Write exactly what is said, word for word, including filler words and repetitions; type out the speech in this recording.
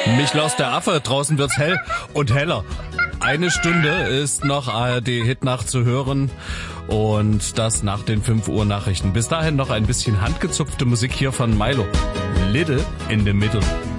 Michelaus der Affe, draußen wird's hell und heller. Eine Stunde ist noch A R D-Hitnacht zu hören und das nach den fünf Uhr Nachrichten. Bis dahin noch ein bisschen handgezupfte Musik hier von Milo. Little in the Middle.